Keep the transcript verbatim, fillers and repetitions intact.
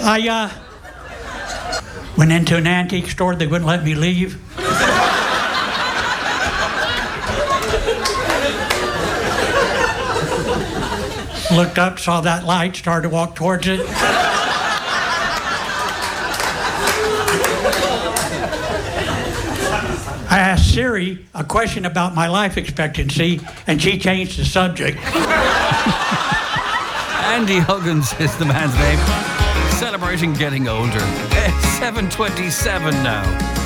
I uh, went into an antique store. They wouldn't let me leave. Looked up, saw that light, started to walk towards it. I asked Siri a question about my life expectancy, and she changed the subject. Andy Huggins is the man's name. Celebrating getting older. It's seven twenty-seven now.